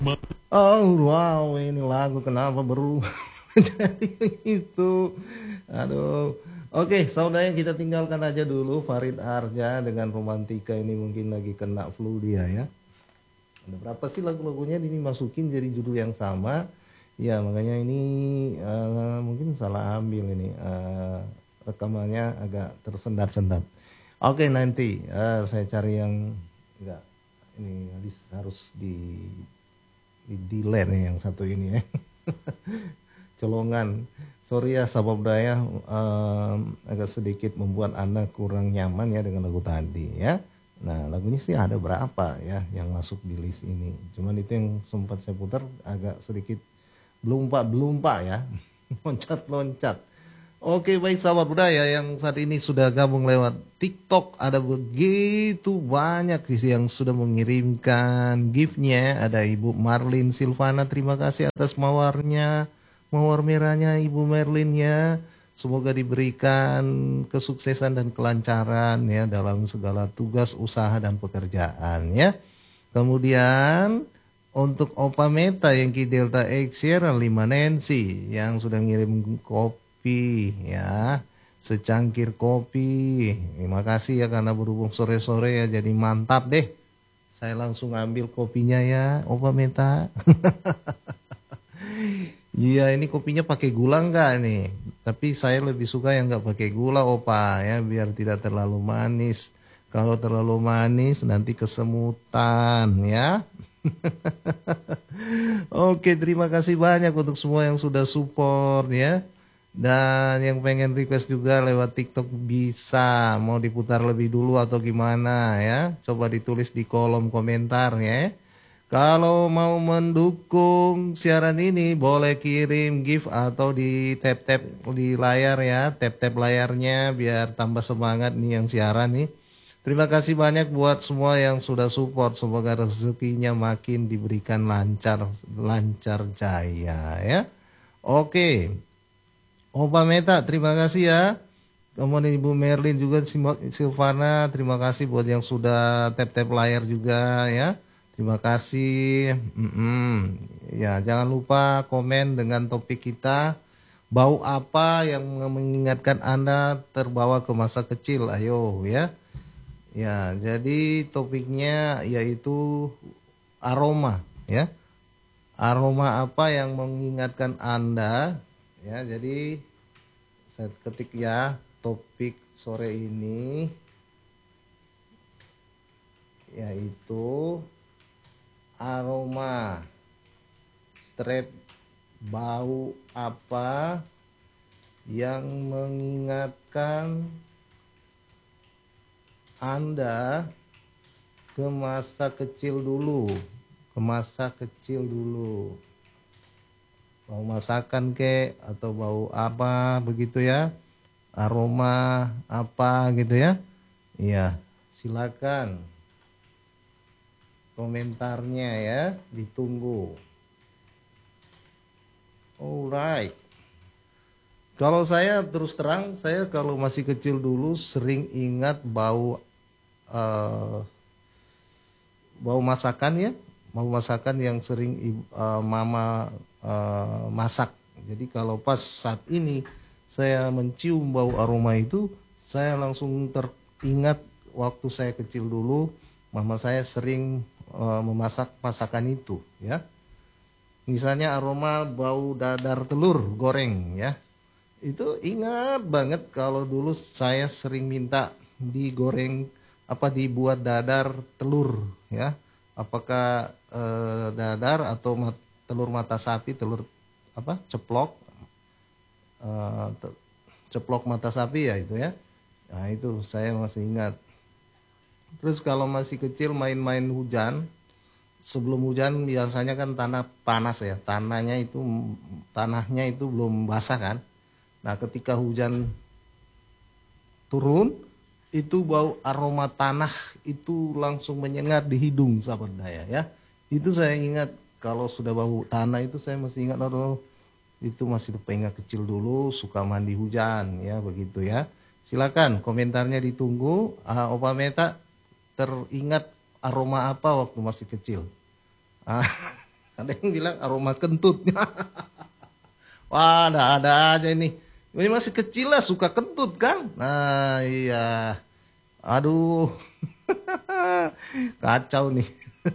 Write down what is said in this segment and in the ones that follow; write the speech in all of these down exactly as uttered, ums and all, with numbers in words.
Oh wow, ini lagu kenapa berubah jadi itu. Aduh. Oke, saudara kita tinggalkan aja dulu Farid Arja dengan Romantika ini mungkin lagi kena flu dia ya. Ada berapa sih lagu-lagunya ini masukin jadi judul yang sama? Ya makanya ini eh, mungkin salah ambil ini eh, rekamannya agak tersendat-sendat. Oke nanti eh, saya cari yang enggak ini harus harus di di delete nih yang satu ini ya. Colongan. Sorry ya sahabat budaya em, agak sedikit membuat Anda kurang nyaman ya dengan lagu tadi ya. Nah lagunya sih ada berapa ya yang masuk di list ini. Cuman itu yang sempat saya putar agak sedikit belumpa-belumpa ya. Loncat-loncat. Oke baik sahabat budaya yang saat ini sudah gabung lewat TikTok. Ada begitu banyak sih yang sudah mengirimkan gift-nya. Ada Ibu Marlin Silvana, terima kasih atas mawarnya. Mawar merahnya Ibu Merlin ya. Semoga diberikan kesuksesan dan kelancaran ya dalam segala tugas, usaha dan pekerjaan ya. Kemudian untuk Opa Meta yang Ki Delta X Sierra lima Nancy yang sudah ngirim kopi ya. Secangkir kopi. Terima kasih ya karena berhubung sore-sore ya jadi mantap deh. Saya langsung ambil kopinya ya Opa Meta. Iya, ini kopinya pakai gula enggak nih? Tapi saya lebih suka yang enggak pakai gula, Opa, ya, biar tidak terlalu manis. Kalau terlalu manis nanti kesemutan, ya. Oke, terima kasih banyak untuk semua yang sudah support, ya. Dan yang pengen request juga lewat TikTok bisa, mau diputar lebih dulu atau gimana, ya. Coba ditulis di kolom komentar, ya. Kalau mau mendukung siaran ini boleh kirim gift atau di tap-tap di layar ya, tap-tap layarnya biar tambah semangat nih yang siaran nih. Terima kasih banyak buat semua yang sudah support. Semoga rezekinya makin diberikan lancar lancar jaya ya. Oke. Opa Meta, terima kasih ya. Kemudian Ibu Merlin juga Silvana, terima kasih buat yang sudah tap-tap layar juga ya. Terima kasih. Mm-mm. Ya, jangan lupa komen dengan topik kita. Bau apa yang mengingatkan Anda terbawa ke masa kecil? Ayo ya. Ya, jadi topiknya yaitu aroma ya. Aroma apa yang mengingatkan Anda? Ya, jadi saya ketik ya topik sore ini yaitu aroma strep. Bau apa yang mengingatkan Anda ke masa kecil dulu, ke masa kecil dulu. Bau masakan kek atau bau apa begitu ya. Aroma apa gitu ya. Iya, silakan komentarnya ya, ditunggu. Alright. Kalau saya terus terang, saya kalau masih kecil dulu sering ingat bau uh, bau masakan ya, bau masakan yang sering ibu, uh, mama uh, masak. Jadi kalau pas saat ini saya mencium bau aroma itu, saya langsung teringat waktu saya kecil dulu, mama saya sering uh, memasak masakan itu ya. Misalnya aroma bau dadar telur goreng ya. Itu ingat banget kalau dulu saya sering minta digoreng apa dibuat dadar telur ya. Apakah eh, dadar atau mat, telur mata sapi, telur apa ceplok, eh, te- ceplok mata sapi ya itu ya. Nah itu saya masih ingat. Terus kalau masih kecil main-main hujan, sebelum hujan biasanya kan tanah panas ya, tanahnya itu tanahnya itu belum basah kan. Nah, ketika hujan turun, itu bau aroma tanah itu langsung menyengat di hidung sahabat daya ya. Itu saya ingat kalau sudah bau tanah itu saya masih ingat aduh itu masih pengen kecil dulu suka mandi hujan ya begitu ya. Silakan komentarnya ditunggu. Uh, Opa Meta teringat aroma apa waktu masih kecil? Ah, Ada yang bilang aroma kentut. Wah, ada-ada aja ini. Ini masih kecil lah suka kentut kan? Nah, iya. Aduh. Kacau nih.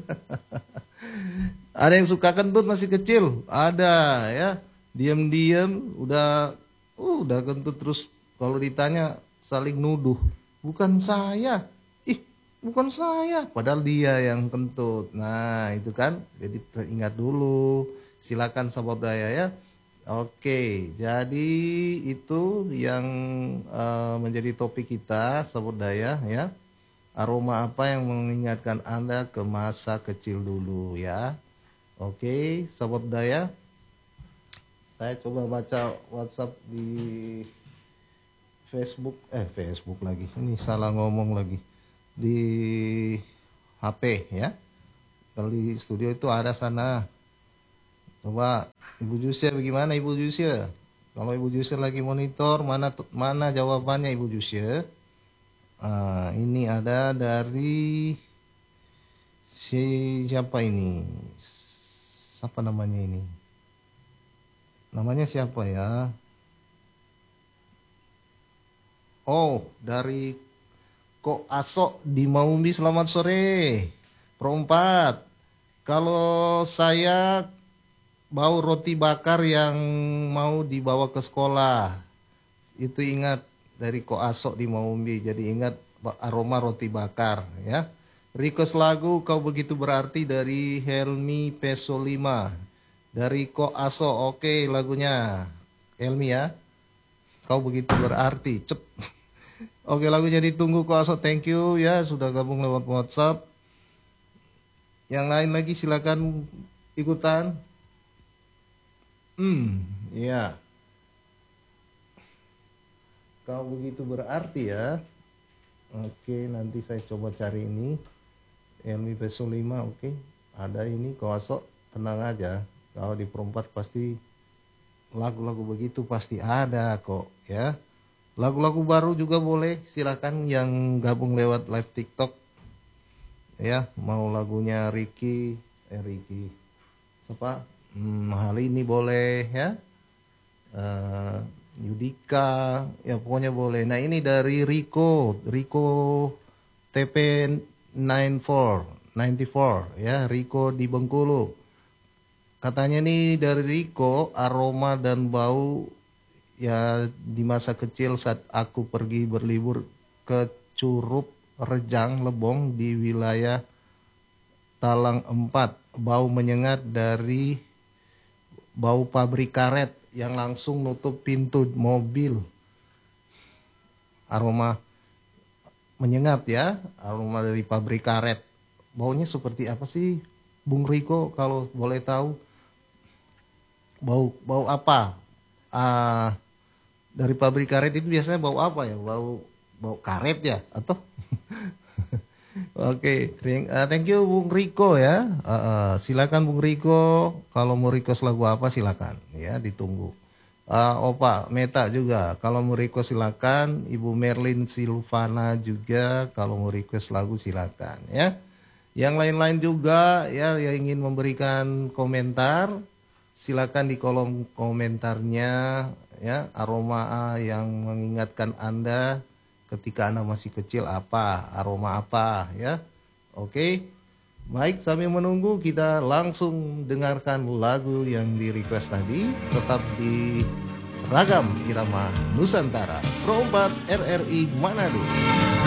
Ada yang suka kentut masih kecil, ada ya. Diam-diam udah uh, udah kentut terus kalau ditanya saling nuduh. Bukan saya. Ih, bukan saya, padahal dia yang kentut. Nah, itu kan. Jadi ingat dulu. Silakan sahabat budaya ya. Oke, jadi itu yang uh, menjadi topik kita sahabat budaya ya. Aroma apa yang mengingatkan Anda ke masa kecil dulu ya. Oke, sahabat budaya. Saya coba baca WhatsApp di Facebook, eh Facebook lagi. Ini salah ngomong lagi. Di H P ya. Kalau di studio itu ada sana. Coba Ibu Jusia bagaimana Ibu Jusia? Kalau Ibu Jusia lagi monitor, mana mana jawabannya Ibu Jusia? Ah, ini ada dari si siapa ini? Siapa namanya ini? Namanya siapa ya? Oh, dari Ko Aso di Maumbi. Selamat sore. Perempat. Kalau saya bau roti bakar yang mau dibawa ke sekolah, itu ingat dari Ko Aso di Maumbi. Jadi ingat aroma roti bakar ya. Request lagu Kau Begitu Berarti dari Helmi Peso lima. Dari Ko Aso, oke lagunya Helmi ya. Kau Begitu Berarti. Cep. Oke lagunya ditunggu Ko Aso, thank you ya sudah gabung lewat WhatsApp. Yang lain lagi silakan ikutan. Hmm, iya. Kau Begitu Berarti ya. Oke, nanti saya coba cari ini. Helmi Peso lima, oke. Ada ini Ko Aso, tenang aja. Kalau di perempat pasti lagu-lagu begitu pasti ada kok ya. Lagu-lagu baru juga boleh, silakan yang gabung lewat live TikTok. Ya, mau lagunya Ricky, eh Ricky. Siapa? Hmm, hal ini boleh ya. Uh, Yudika, ya pokoknya boleh. Nah ini dari Rico, Rico T P sembilan empat ya, Rico di Bengkulu. Katanya nih dari Rico, aroma dan bau ya di masa kecil saat aku pergi berlibur ke Curup Rejang Lebong di wilayah Talang empat. Bau menyengat dari bau pabrik karet yang langsung nutup pintu mobil. Aroma menyengat ya, aroma dari pabrik karet. Baunya seperti apa sih Bung Riko kalau boleh tahu? Bau bau apa? Ah, dari pabrik karet itu biasanya bau apa ya? Bau bau karet ya atau? Oke, okay. uh, thank you Bung Riko ya. Uh, uh, silakan Bung Riko, kalau mau request lagu apa silakan ya, ditunggu. Uh, Opa Meta juga, kalau mau request silakan. Ibu Merlin Silvana juga, kalau mau request lagu silakan ya. Yang lain-lain juga ya yang ingin memberikan komentar, silakan di kolom komentarnya ya. Aroma yang mengingatkan Anda ketika Anda masih kecil apa, aroma apa ya. Oke. Baik, sambil menunggu kita langsung dengarkan lagu yang di request tadi. Tetap di Ragam Irama Nusantara, Pro empat R R I Manado.